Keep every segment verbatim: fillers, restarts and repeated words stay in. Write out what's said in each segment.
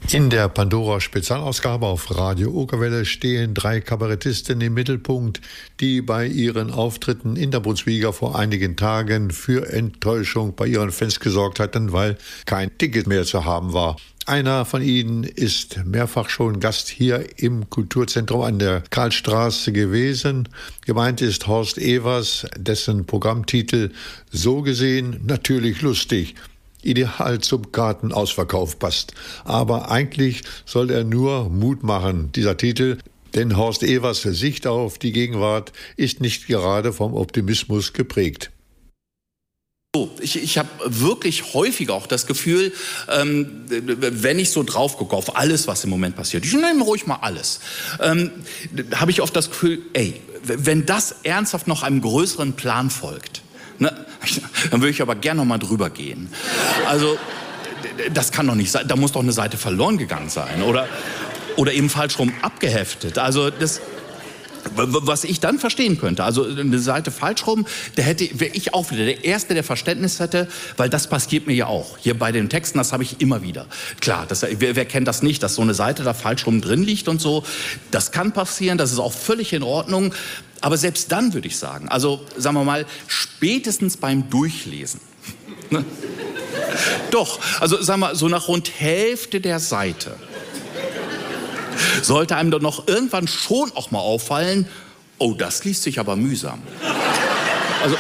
In der Pandora-Spezialausgabe auf Radio Okerwelle stehen drei Kabarettisten im Mittelpunkt, die bei ihren Auftritten in der Brunswiga vor einigen Tagen für Enttäuschung bei ihren Fans gesorgt hatten, weil kein Ticket mehr zu haben war. Einer von ihnen ist mehrfach schon Gast hier im Kulturzentrum an der Karlstraße gewesen. Gemeint ist Horst Evers, dessen Programmtitel so gesehen natürlich lustig ideal zum Kartenausverkauf passt. Aber eigentlich soll er nur Mut machen, dieser Titel, denn Horst Evers Sicht auf die Gegenwart ist nicht gerade vom Optimismus geprägt. So, ich, ich habe wirklich häufig auch das Gefühl, ähm, wenn ich so drauf gucke auf alles, was im Moment passiert, ich nehme ruhig mal alles, ähm, habe ich oft das Gefühl, ey, wenn das ernsthaft noch einem größeren Plan folgt, ne, dann würde ich aber gerne noch mal drüber gehen. Also, das kann doch nicht sein. Da muss doch eine Seite verloren gegangen sein. Oder, oder eben falsch rum abgeheftet. Also, das, was ich dann verstehen könnte, also eine Seite falsch rum, da hätte, wäre ich auch wieder der Erste, der Verständnis hätte, weil das passiert mir ja auch. Hier bei den Texten, das habe ich immer wieder. Klar, das, wer, wer kennt das nicht, dass so eine Seite da falsch rum drin liegt und so. Das kann passieren, das ist auch völlig in Ordnung. Aber selbst dann würde ich sagen, also sagen wir mal, spätestens beim Durchlesen. Ne? Doch, also sagen wir so nach rund Hälfte der Seite sollte einem doch noch irgendwann schon auch mal auffallen, oh, das liest sich aber mühsam. Also,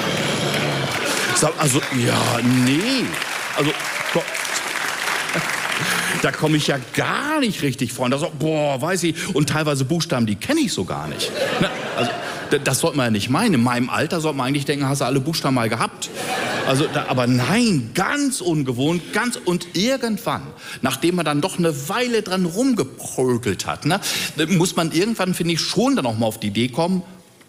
also ja, nee, also da komme ich ja gar nicht richtig vor. Und da so, boah, weiß ich, und teilweise Buchstaben, die kenne ich so gar nicht. Ne? Also, das sollte man ja nicht meinen. In meinem Alter sollte man eigentlich denken, hast du alle Buchstaben mal gehabt. Also, da, aber nein, ganz ungewohnt, ganz, und irgendwann, nachdem man dann doch eine Weile dran rumgeprökelt hat, ne, muss man irgendwann, finde ich, schon dann auch mal auf die Idee kommen,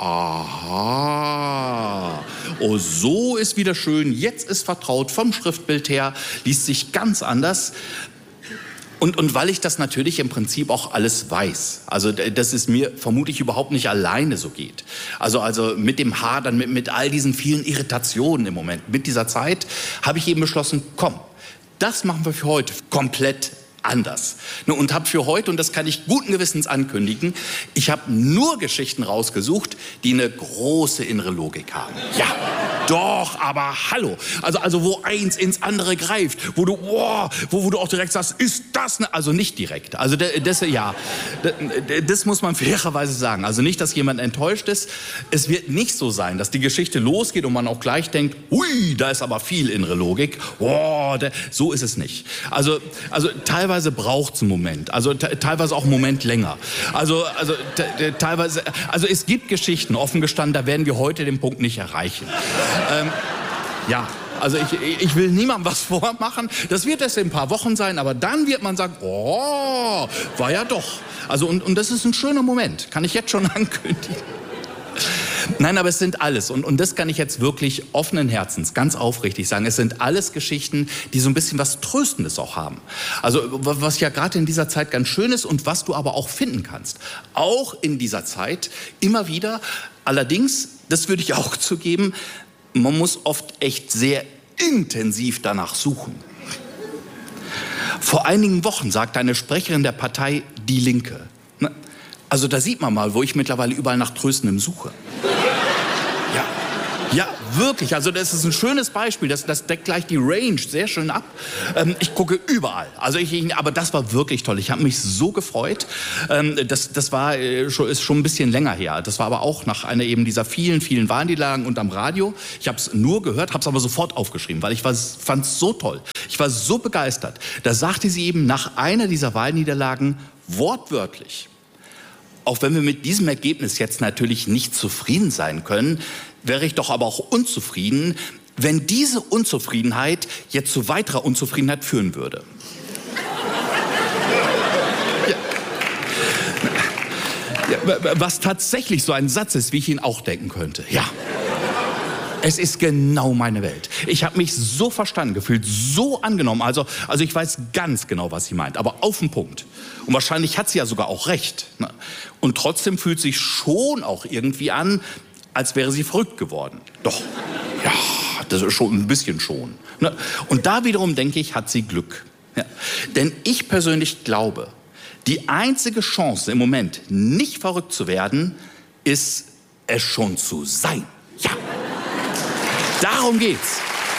aha, oh, so ist wieder schön, jetzt ist vertraut, vom Schriftbild her, liest sich ganz anders. Und, und weil ich das natürlich im Prinzip auch alles weiß, also dass es mir vermutlich überhaupt nicht alleine so geht. Also, also mit dem Hadern, mit, mit all diesen vielen Irritationen im Moment, mit dieser Zeit, habe ich eben beschlossen, komm, das machen wir für heute komplett anders. Und habe für heute, und das kann ich guten Gewissens ankündigen, ich habe nur Geschichten rausgesucht, die eine große innere Logik haben. Ja, doch, aber hallo. Also, also wo eins ins andere greift, wo du, wow, wo, wo du auch direkt sagst, ist das ne? Also nicht direkt. Also das, ja, das muss man fairerweise sagen. Also nicht, dass jemand enttäuscht ist. Es wird nicht so sein, dass die Geschichte losgeht und man auch gleich denkt, hui, da ist aber viel innere Logik. Wow, so ist es nicht. Also, also teilweise Teilweise braucht es einen Moment, also teilweise auch einen Moment länger. Also, also teilweise, also es gibt Geschichten, offen gestanden, da werden wir heute den Punkt nicht erreichen. Ähm, ja, also ich, ich will niemandem was vormachen. Das wird erst in ein paar Wochen sein, aber dann wird man sagen, oh, war ja doch. Also und, und das ist ein schöner Moment, kann ich jetzt schon ankündigen. Nein, aber es sind alles, und, und das kann ich jetzt wirklich offenen Herzens, ganz aufrichtig sagen, es sind alles Geschichten, die so ein bisschen was Tröstendes auch haben. Also was ja gerade in dieser Zeit ganz schön ist und was du aber auch finden kannst. Auch in dieser Zeit immer wieder, allerdings, das würde ich auch zugeben, man muss oft echt sehr intensiv danach suchen. Vor einigen Wochen sagte eine Sprecherin der Partei Die Linke, also da sieht man mal, wo ich mittlerweile überall nach Tröstendem suche. Ja, ja, wirklich. Also das ist ein schönes Beispiel. Das, das deckt gleich die Range sehr schön ab. Ähm, ich gucke überall. Also ich, ich, aber das war wirklich toll. Ich habe mich so gefreut. Ähm, das, das war äh, schon, ist schon ein bisschen länger her. Das war aber auch nach einer eben dieser vielen, vielen Wahlniederlagen und am Radio. Ich habe es nur gehört, habe es aber sofort aufgeschrieben, weil ich fand es so toll. Ich war so begeistert. Da sagte sie eben nach einer dieser Wahlniederlagen wortwörtlich: Auch wenn wir mit diesem Ergebnis jetzt natürlich nicht zufrieden sein können, wäre ich doch aber auch unzufrieden, wenn diese Unzufriedenheit jetzt zu weiterer Unzufriedenheit führen würde. Ja. Ja, was tatsächlich so ein Satz ist, wie ich ihn auch denken könnte. Ja. Es ist genau meine Welt. Ich habe mich so verstanden gefühlt, so angenommen. Also, also ich weiß ganz genau, was sie meint, aber auf den Punkt. Und wahrscheinlich hat sie ja sogar auch recht. Ne? Und trotzdem fühlt sich schon auch irgendwie an, als wäre sie verrückt geworden. Doch, ja, das ist schon ein bisschen schon. Ne? Und da wiederum denke ich, hat sie Glück. Ja. Denn ich persönlich glaube, die einzige Chance im Moment, nicht verrückt zu werden, ist, es schon zu sein. Ja, darum geht's.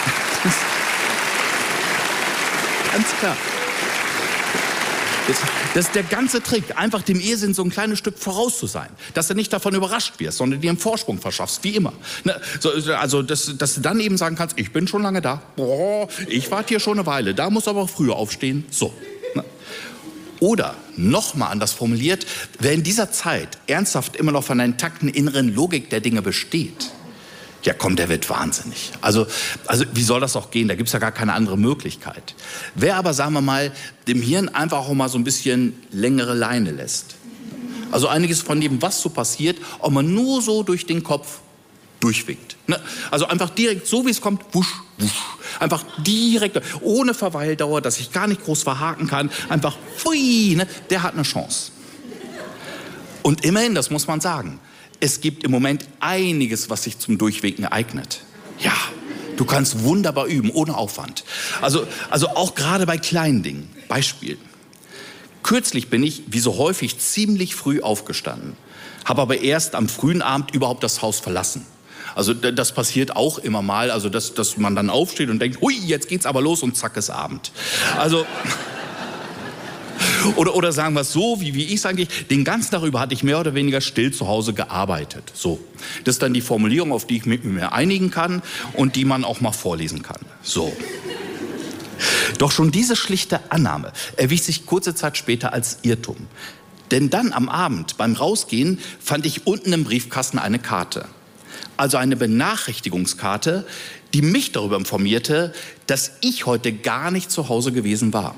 Ganz klar. Das, das ist der ganze Trick, einfach dem Irrsinn so ein kleines Stück voraus zu sein. Dass du nicht davon überrascht wirst, sondern dir einen Vorsprung verschaffst, wie immer. Ne, so, also, dass, dass du dann eben sagen kannst, ich bin schon lange da. Boah, ich warte hier schon eine Weile, da muss aber auch früher aufstehen. So. Ne. Oder, nochmal anders formuliert, wer in dieser Zeit ernsthaft immer noch von einer intakten inneren Logik der Dinge besteht, ja komm, der wird wahnsinnig. Also, also wie soll das auch gehen? Da gibt es ja gar keine andere Möglichkeit. Wer aber, sagen wir mal, dem Hirn einfach auch mal so ein bisschen längere Leine lässt. Also einiges von dem, was so passiert, auch mal nur so durch den Kopf durchwinkt. Ne? Also einfach direkt, so wie es kommt, wusch, wusch. Einfach direkt, ohne Verweildauer, dass ich gar nicht groß verhaken kann. Einfach, pfui, ne? Der hat eine Chance. Und immerhin, das muss man sagen, es gibt im Moment einiges, was sich zum Durchwinken eignet. Ja, du kannst wunderbar üben, ohne Aufwand. Also, also auch gerade bei kleinen Dingen. Beispiel. Kürzlich bin ich, wie so häufig, ziemlich früh aufgestanden. Habe aber erst am frühen Abend überhaupt das Haus verlassen. Also das passiert auch immer mal, also dass, dass man dann aufsteht und denkt, hui, jetzt geht's aber los und zack ist Abend. Also... Oder, oder sagen wir es so, wie, wie ich es eigentlich, den ganzen Tag über hatte ich mehr oder weniger still zu Hause gearbeitet. So. Das ist dann die Formulierung, auf die ich mich mit mir einigen kann und die man auch mal vorlesen kann. So. Doch schon diese schlichte Annahme erwies sich kurze Zeit später als Irrtum. Denn dann am Abend beim Rausgehen fand ich unten im Briefkasten eine Karte. Also eine Benachrichtigungskarte, die mich darüber informierte, dass ich heute gar nicht zu Hause gewesen war.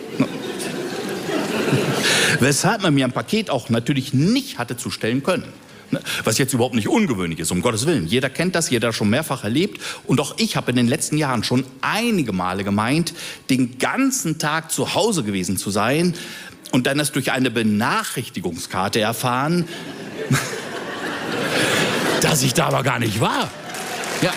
Weshalb man mir ein Paket auch natürlich nicht hatte zustellen können. Was jetzt überhaupt nicht ungewöhnlich ist, um Gottes Willen. Jeder kennt das, jeder hat schon mehrfach erlebt. Und auch ich habe in den letzten Jahren schon einige Male gemeint, den ganzen Tag zu Hause gewesen zu sein und dann es durch eine Benachrichtigungskarte erfahren, dass ich da aber gar nicht war. Ja.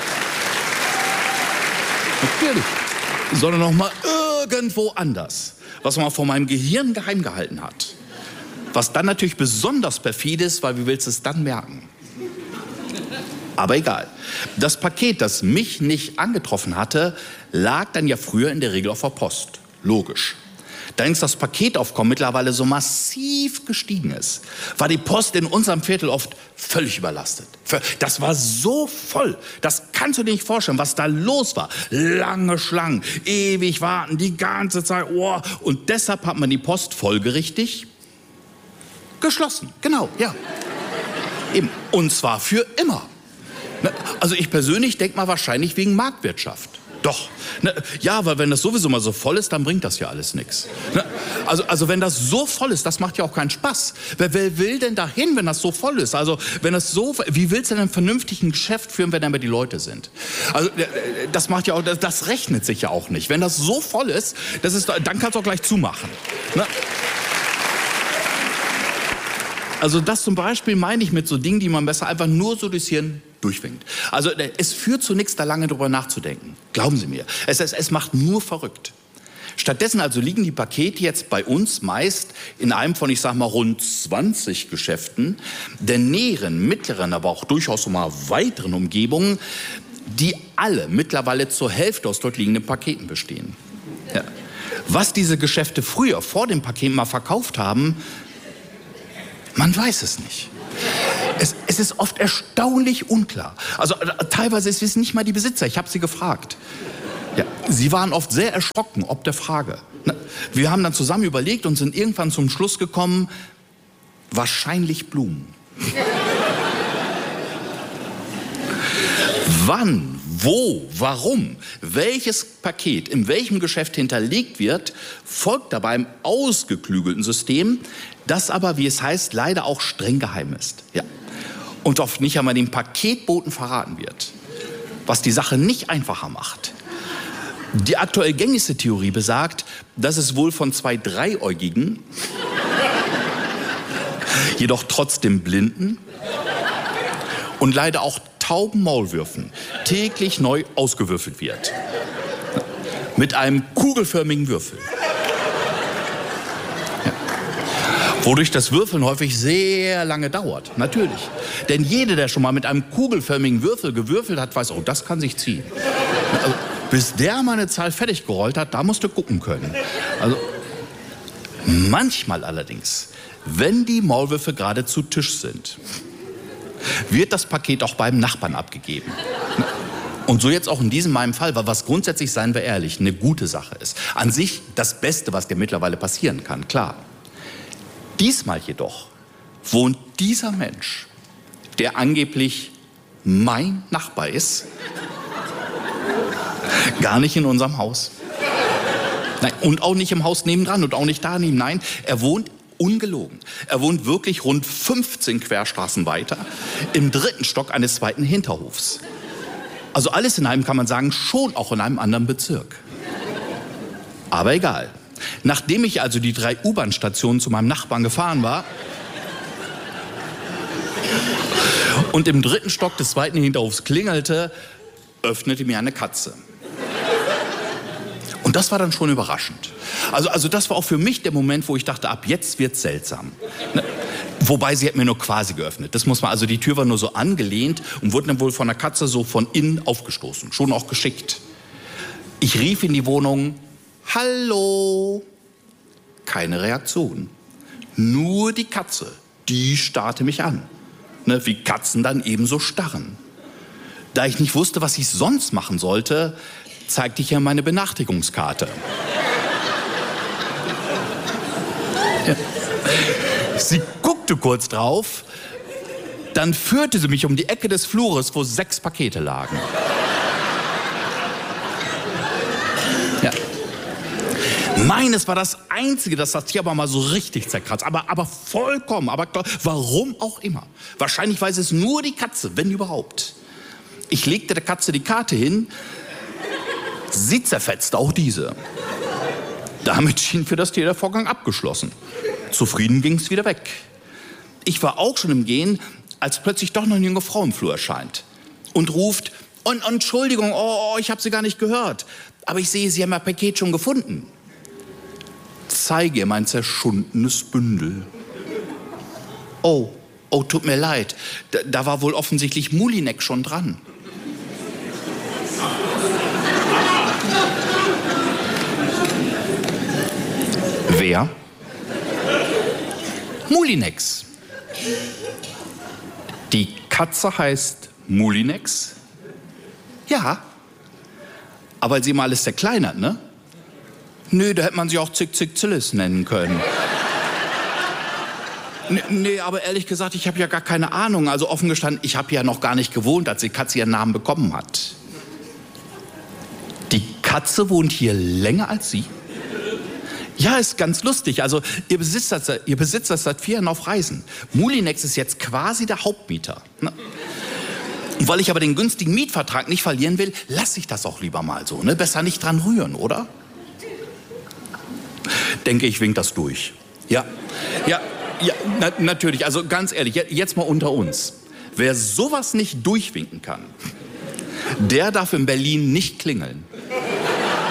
Natürlich. Sondern noch mal irgendwo anders, was man vor meinem Gehirn geheim gehalten hat. Was dann natürlich besonders perfide ist, weil wie willst du es dann merken? Aber egal. Das Paket, das mich nicht angetroffen hatte, lag dann ja früher in der Regel auf der Post. Logisch. Da ist das Paketaufkommen mittlerweile so massiv gestiegen ist, war die Post in unserem Viertel oft völlig überlastet. Das war so voll, das kannst du dir nicht vorstellen, was da los war. Lange Schlangen, ewig warten, die ganze Zeit. Oh. Und deshalb hat man die Post folgerichtig geschlossen. Genau, ja. Eben. Und zwar für immer. Also ich persönlich denke mal wahrscheinlich wegen Marktwirtschaft. Doch. Ne, ja, weil wenn das sowieso mal so voll ist, dann bringt das ja alles nichts. Ne, also, also wenn das so voll ist, das macht ja auch keinen Spaß. Wer, wer will denn dahin, wenn das so voll ist? Also wenn das so, wie willst du denn ein vernünftiges Geschäft führen, wenn da immer die Leute sind? Also das macht ja auch, das, das rechnet sich ja auch nicht. Wenn das so voll ist, das ist, dann kannst du auch gleich zumachen. Ne? Also das zum Beispiel meine ich mit so Dingen, die man besser einfach nur so durchs Hirn durchwinkt. Also es führt zu nichts, da lange drüber nachzudenken. Glauben Sie mir. Es, es, es macht nur verrückt. Stattdessen also liegen die Pakete jetzt bei uns meist in einem von, ich sag mal, rund zwanzig Geschäften der näheren, mittleren, aber auch durchaus mal weiteren Umgebungen, die alle mittlerweile zur Hälfte aus dort liegenden Paketen bestehen. Ja. Was diese Geschäfte früher vor dem Paket mal verkauft haben, man weiß es nicht. Es, es ist oft erstaunlich unklar. Also teilweise ist es nicht mal die Besitzer. Ich habe sie gefragt. Ja, sie waren oft sehr erschrocken ob der Frage. Wir haben dann zusammen überlegt und sind irgendwann zum Schluss gekommen, wahrscheinlich Blumen. Wann, wo, warum, welches Paket in welchem Geschäft hinterlegt wird, folgt dabei einem ausgeklügelten System, das aber, wie es heißt, leider auch streng geheim ist. Ja. Und oft nicht einmal dem Paketboten verraten wird, was die Sache nicht einfacher macht. Die aktuell gängigste Theorie besagt, dass es wohl von zwei Dreiäugigen, jedoch trotzdem Blinden und leider auch tauben Maulwürfen täglich neu ausgewürfelt wird. Mit einem kugelförmigen Würfel. Wodurch das Würfeln häufig sehr lange dauert, natürlich. Denn jeder, der schon mal mit einem kugelförmigen Würfel gewürfelt hat, weiß, oh, das kann sich ziehen. Also, bis der mal eine Zahl fertig gerollt hat, da musst du gucken können. Also, manchmal allerdings, wenn die Maulwürfe gerade zu Tisch sind, wird das Paket auch beim Nachbarn abgegeben. Und so jetzt auch in diesem meinem Fall, weil was grundsätzlich, seien wir ehrlich, eine gute Sache ist. An sich das Beste, was dir mittlerweile passieren kann, klar. Diesmal jedoch wohnt dieser Mensch, der angeblich mein Nachbar ist, gar nicht in unserem Haus. Nein, und auch nicht im Haus nebendran und auch nicht daneben. Nein, er wohnt ungelogen. Er wohnt wirklich rund fünfzehn Querstraßen weiter im dritten Stock eines zweiten Hinterhofs. Also alles in einem, kann man sagen, schon auch in einem anderen Bezirk. Aber egal. Nachdem ich also die drei U-Bahn-Stationen zu meinem Nachbarn gefahren war und im dritten Stock des zweiten Hinterhofs klingelte, öffnete mir eine Katze. Und das war dann schon überraschend. Also, also das war auch für mich der Moment, wo ich dachte, ab jetzt wird's seltsam. Ne? Wobei, sie hat mir nur quasi geöffnet. Das muss man, also die Tür war nur so angelehnt und wurde dann wohl von der Katze so von innen aufgestoßen. Schon auch geschickt. Ich rief in die Wohnung, hallo. Keine Reaktion. Nur die Katze, die starrte mich an. Ne, wie Katzen dann ebenso starren. Da ich nicht wusste, was ich sonst machen sollte, zeigte ich ihr meine Benachrichtigungskarte. Ja. Sie guckte kurz drauf, dann führte sie mich um die Ecke des Flures, wo sechs Pakete lagen. Ja. Meines war das Einzige, das das Tier aber mal so richtig zerkratzt. Aber, aber vollkommen, aber warum auch immer. Wahrscheinlich weiß es nur die Katze, wenn überhaupt. Ich legte der Katze die Karte hin, sie zerfetzte auch diese. Damit schien für das Tier der Vorgang abgeschlossen. Zufrieden ging es wieder weg. Ich war auch schon im Gehen, als plötzlich doch noch eine junge Frau im Flur erscheint und ruft, und, und Entschuldigung, oh, ich habe Sie gar nicht gehört, aber ich sehe, Sie haben mein Paket schon gefunden. Zeige ihr mein zerschundenes Bündel. Oh, oh, tut mir leid, da, da war wohl offensichtlich Mulinek schon dran. Wer? Mulinex. Die Katze heißt Mulinex? Ja. Aber weil sie mal alles zerkleinert, ne? Nö, da hätte man sie auch Zick Zick Zillis nennen können. Nee, nee, aber ehrlich gesagt, ich habe ja gar keine Ahnung. Also offen gestanden, ich habe ja noch gar nicht gewohnt, als die Katze ihren Namen bekommen hat. Die Katze wohnt hier länger als Sie? Ja, ist ganz lustig. Also ihr Besitzer, ihr Besitzer ist seit vier Jahren auf Reisen. Mulinex ist jetzt quasi der Hauptmieter. Und weil ich aber den günstigen Mietvertrag nicht verlieren will, lasse ich das auch lieber mal so. Ne? Besser nicht dran rühren, oder? Denke ich, winkt das durch. Ja, ja, ja, na, natürlich. Also ganz ehrlich, jetzt mal unter uns. Wer sowas nicht durchwinken kann, der darf in Berlin nicht klingeln.